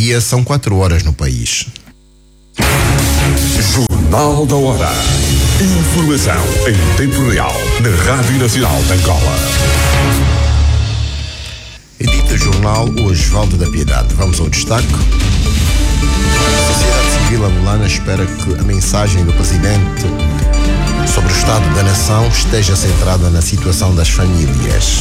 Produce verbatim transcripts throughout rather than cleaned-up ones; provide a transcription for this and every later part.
dia, são quatro horas no país. Jornal da Hora. Informação em tempo real na Rádio Nacional de Angola. Edita Jornal, Osvaldo da Piedade. Vamos ao destaque. A sociedade civil angolana espera que a mensagem do presidente sobre o estado da nação esteja centrada na situação das famílias.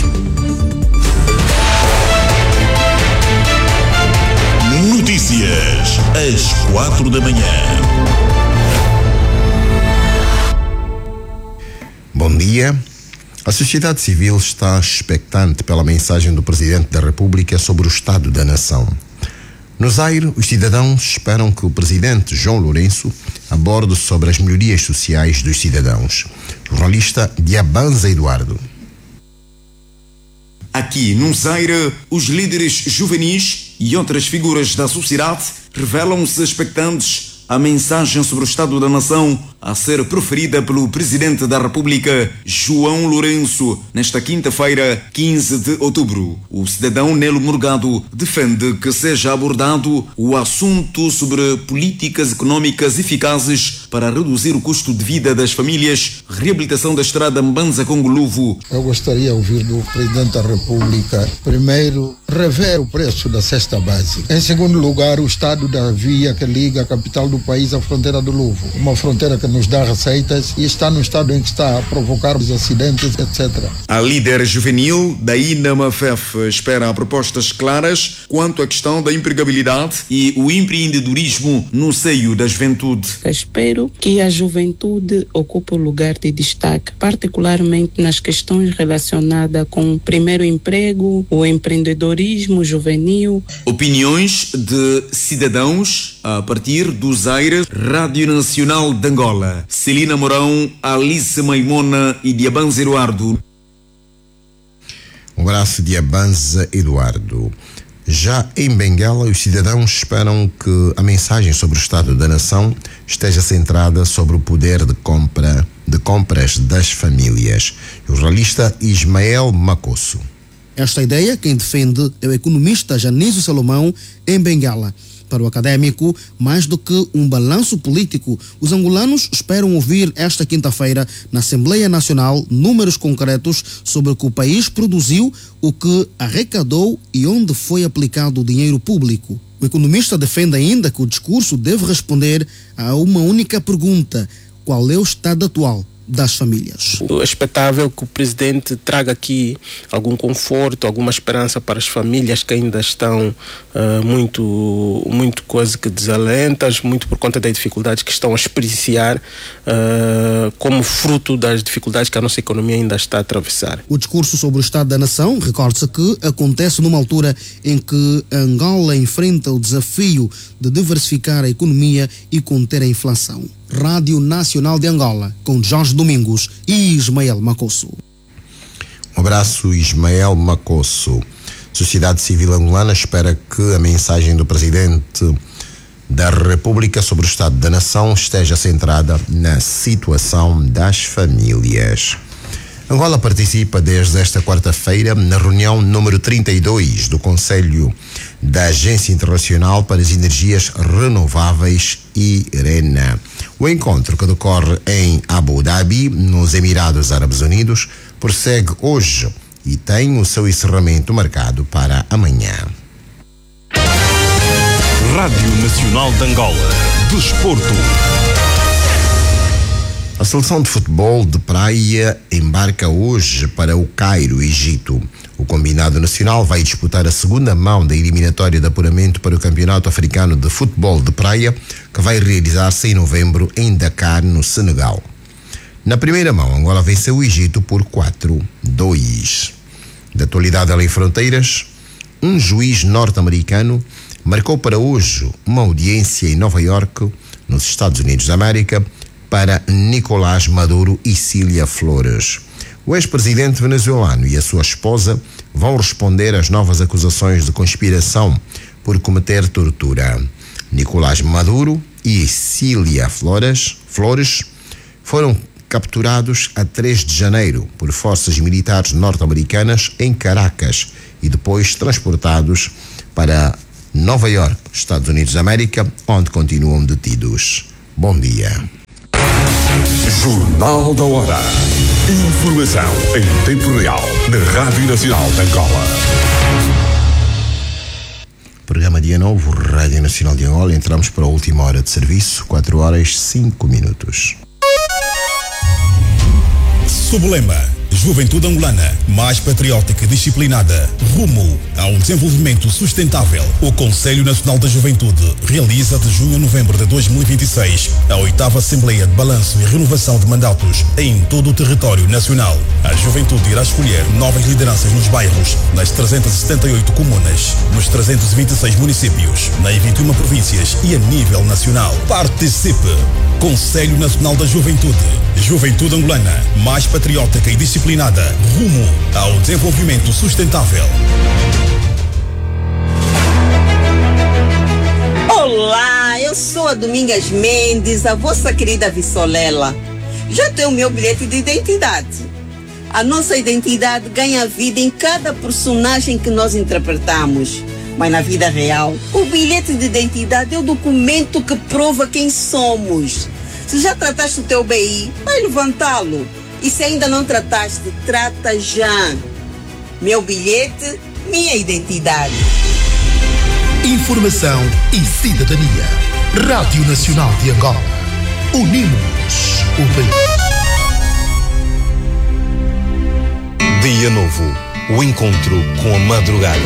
Notícias às quatro da manhã. Bom dia. A sociedade civil está expectante pela mensagem do Presidente da República sobre o estado da nação. No Zaire, os cidadãos esperam que o Presidente João Lourenço aborde sobre as melhorias sociais dos cidadãos. Jornalista Diabanza Eduardo. Aqui no Zaire, os líderes juvenis e outras figuras da sociedade revelam-se expectantes à mensagem sobre o estado da nação a ser proferida pelo Presidente da República, João Lourenço, nesta quinta-feira, quinze de outubro. O cidadão Nelo Morgado defende que seja abordado o assunto sobre políticas econômicas eficazes para reduzir o custo de vida das famílias, reabilitação da estrada Mbanza-Congoluvo. Eu gostaria de ouvir do Presidente da República, primeiro, rever o preço da cesta básica. Em segundo lugar, o estado da via que liga a capital do país à fronteira do Luvo. Uma fronteira que nos dá receitas e está no estado em que está a provocar os acidentes, etcétera. A líder juvenil da I N A M F F espera propostas claras quanto à questão da empregabilidade e o empreendedorismo no seio da juventude. Espero que a juventude ocupe o lugar de destaque, particularmente nas questões relacionadas com o primeiro emprego, o empreendedorismo juvenil. Opiniões de cidadãos a partir do Zaire, Rádio Nacional de Angola. Celina Mourão, Alice Maimona e Diabanza Eduardo. Um abraço, Diabanza Eduardo. Já em Benguela, os cidadãos esperam que a mensagem sobre o estado da nação esteja centrada sobre o poder de compra de compras das famílias. O jornalista Ismael Macosso. Esta ideia quem defende é o economista Janísio Salomão em Benguela. Para o académico, mais do que um balanço político, os angolanos esperam ouvir esta quinta-feira na Assembleia Nacional números concretos sobre o que o país produziu, o que arrecadou e onde foi aplicado o dinheiro público. O economista defende ainda que o discurso deve responder a uma única pergunta: qual é o estado atual das famílias? É expectável que o presidente traga aqui algum conforto, alguma esperança para as famílias que ainda estão uh, muito, muito coisa que desalentas, muito por conta das dificuldades que estão a experienciar uh, como fruto das dificuldades que a nossa economia ainda está a atravessar. O discurso sobre o estado da nação, recorde-se que acontece numa altura em que Angola enfrenta o desafio de diversificar a economia e conter a inflação. Rádio Nacional de Angola, com Jorge Domingos e Ismael Macosso. Um abraço, Ismael Macosso. Sociedade Civil Angolana espera que a mensagem do Presidente da República sobre o estado da nação esteja centrada na situação das famílias. Angola participa desde esta quarta-feira na reunião número trinta e dois do Conselho da Agência Internacional para as Energias Renováveis, I R E N A. O encontro, que decorre em Abu Dhabi, nos Emirados Árabes Unidos, prossegue hoje e tem o seu encerramento marcado para amanhã. Rádio Nacional de Angola. Desporto. A seleção de futebol de praia embarca hoje para o Cairo, Egito. O combinado nacional vai disputar a segunda mão da eliminatória de apuramento para o Campeonato Africano de Futebol de Praia, que vai realizar-se em novembro em Dakar, no Senegal. Na primeira mão, Angola venceu o Egito por quatro a dois. De atualidade além fronteiras, um juiz norte-americano marcou para hoje uma audiência em Nova Iorque, nos Estados Unidos da América, para Nicolás Maduro e Cília Flores. O ex-presidente venezuelano e a sua esposa vão responder às novas acusações de conspiração por cometer tortura. Nicolás Maduro e Cília Flores, Flores foram capturados a três de janeiro por forças militares norte-americanas em Caracas e depois transportados para Nova York, Estados Unidos da América, onde continuam detidos. Bom dia. Jornal da Hora. Informação em tempo real na Rádio Nacional de Angola. Programa Dia Novo, Rádio Nacional de Angola. Entramos para a última hora de serviço, quatro horas cinco minutos. Sublema, Juventude Angolana, mais patriótica e disciplinada, rumo ao desenvolvimento sustentável. O Conselho Nacional da Juventude realiza de junho a novembro de dois mil e vinte e seis a oitava Assembleia de Balanço e Renovação de Mandatos em todo o território nacional. A juventude irá escolher novas lideranças nos bairros, nas trezentas e setenta e oito comunas, nos trezentos e vinte e seis municípios, nas vinte e uma províncias e a nível nacional. Participe! Conselho Nacional da Juventude, Juventude Angolana, mais patriótica e disciplinada, rumo ao desenvolvimento sustentável. Olá, eu sou a Domingas Mendes, a vossa querida Vissolela. Já tenho o meu bilhete de identidade. A nossa identidade ganha vida em cada personagem que nós interpretamos. Mas na vida real, o bilhete de identidade é o documento que prova quem somos. Se já trataste o teu B I, vai levantá-lo. E se ainda não trataste, trata já. Meu bilhete, minha identidade. Informação e cidadania. Rádio Nacional de Angola. Unimos o país. Dia Novo, o encontro com a madrugada.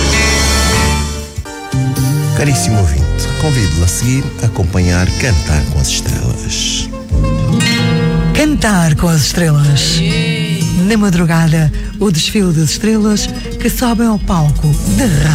Caríssimo ouvinte, convido-lo a seguir a acompanhar Cantar com as Estrelas. Cantar com as Estrelas. Na madrugada, o desfile das estrelas que sobem ao palco da rádio.